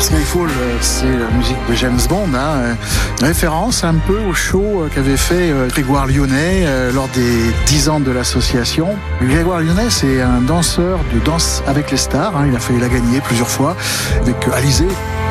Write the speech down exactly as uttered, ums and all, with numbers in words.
Skyfall, c'est la musique de James Bond, hein, référence un peu au show qu'avait fait Grégoire Lyonnais lors des dix ans de l'association. Grégoire Lyonnais, c'est un danseur de Danse avec les stars, hein, il a failli la gagner plusieurs fois avec Alizé.